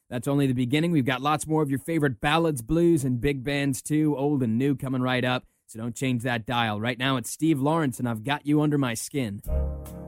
That's only the beginning. We've got lots more of your favorite ballads, blues, and big bands too, old and new, coming right up. So don't change that dial. Right now it's Steve Lawrence, and I've got you under my skin.